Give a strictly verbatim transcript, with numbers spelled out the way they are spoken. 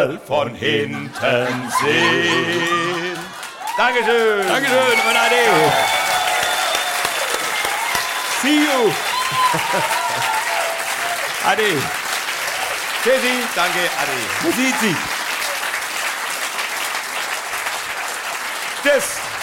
von hinten sehen. Dankeschön. Dankeschön und ade. See you. Ade. Tschüssi, danke, ade. Wo sieht sie? Tschüss.